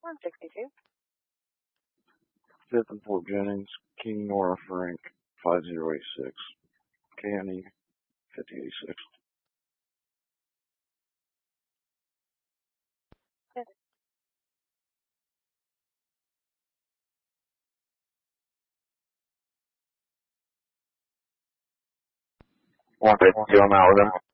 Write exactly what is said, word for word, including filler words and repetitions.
one sixty-two. Fifth and Fort Jennings, King Nora Frank, five zero eight six. K N E, fifty eighty-six. Yes. one fifty-two, I'm out with him.